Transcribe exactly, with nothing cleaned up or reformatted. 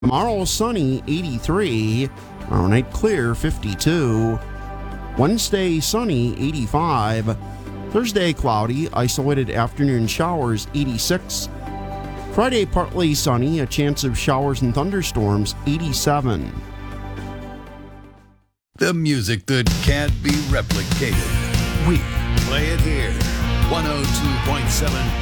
Tomorrow, sunny, eighty-three. Tomorrow night, clear, fifty-two. Wednesday, sunny, eighty-five. Thursday, cloudy, isolated afternoon showers, eighty-six. Friday, partly sunny, a chance of showers and thunderstorms, eighty-seven. The music that can't be replicated. We Play it here. one oh two point seven